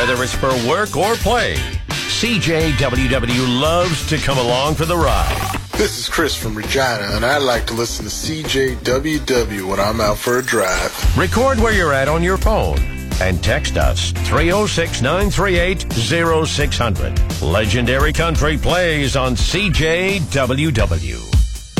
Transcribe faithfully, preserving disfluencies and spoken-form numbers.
Whether it's for work or play, C J W W loves to come along for the ride. This is Chris from Regina, and I like to listen to C J W W when I'm out for a drive. Record where you're at on your phone and text us three oh six, nine three eight, oh six hundred. Legendary Country plays on C J W W.